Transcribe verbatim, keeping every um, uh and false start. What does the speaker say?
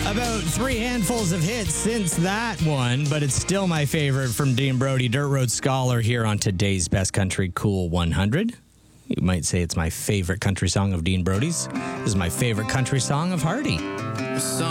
About three handfuls of hits since that one, but it's still my favorite from Dean Brody, Dirt Road Scholar, here on today's Best Country Cool one hundred. You might say it's my favorite country song of Dean Brody's. This is my favorite country song of Hardy.